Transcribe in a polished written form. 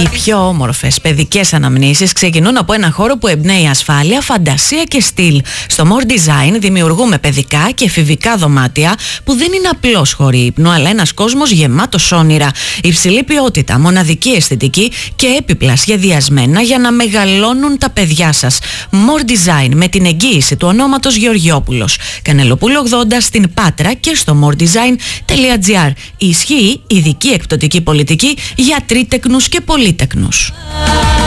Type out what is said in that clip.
Οι πιο όμορφες παιδικές αναμνήσεις ξεκινούν από ένα χώρο που εμπνέει ασφάλεια, φαντασία και στυλ. Στο More Design δημιουργούμε παιδικά και εφηβικά δωμάτια που δεν είναι απλώς χώροι ύπνου, αλλά ένας κόσμος γεμάτος όνειρα. Υψηλή ποιότητα, μοναδική αισθητική και έπιπλα σχεδιασμένα για να μεγαλώνουν τα παιδιά σας. More Design, με την εγγύηση του ονόματος Γεωργιόπουλος. Κανελοπούλου 80 στην Πάτρα και στο moredesign.gr. Ισχύει ειδική εκπτωτική πολιτική για τρίτεκνους και πολύτεκνους.